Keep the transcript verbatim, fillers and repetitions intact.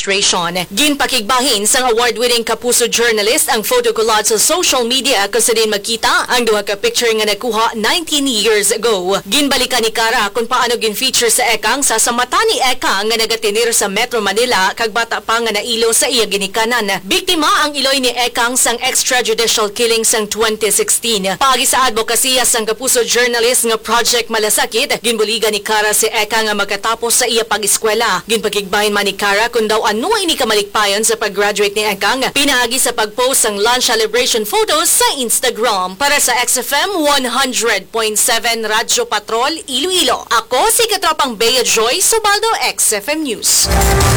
administration. Ginpakigbahin sang award-winning Kapuso journalist ang photo collage sa social media kung sa din makita ang duha ka picture nga nakuha nineteen years ago. Ginbalikan ni Cara kung paano gin-feature sa Ekang sa samata ni Ekang nga nagatinir sa Metro Manila kag bata pa nga nailo sa iya ginikanan. Biktima ang iloy ni Ekang sang extrajudicial killing sang twenty sixteen. Pagi sa advokasya sang Kapuso journalist nga Project Malasakit, ginbuligan ni Cara si Ekang nga magkatapos sa iya pag-eskwela. Ginpakigbahin man ni Cara kung daw ano ini kamalikpayon sa pag-graduate ni Ekang, pinaagi sa pag-post ng lunch celebration photos sa Instagram. Para sa X F M one hundred point seven Radyo Patrol, Iloilo. Ako si Katropang Bea Joy Subaldo, X F M News.